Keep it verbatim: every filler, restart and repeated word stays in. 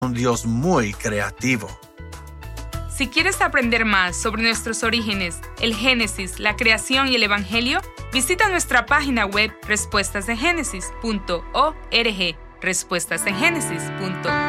un Dios muy creativo. Si quieres aprender más sobre nuestros orígenes, el Génesis, la creación y el Evangelio, visita nuestra página web respuestas en génesis punto org, respuestas en génesis punto org.